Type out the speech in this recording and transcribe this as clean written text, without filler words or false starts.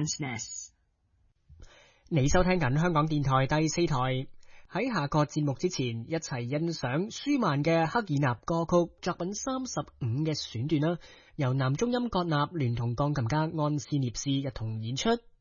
Transness。 你收聽緊香港電台第4台。喺下個節目之前，一齊欣賞舒曼嘅克爾納歌曲作品35嘅選段啦，由男中音葛納聯同鋼琴家安斯涅斯一同演出。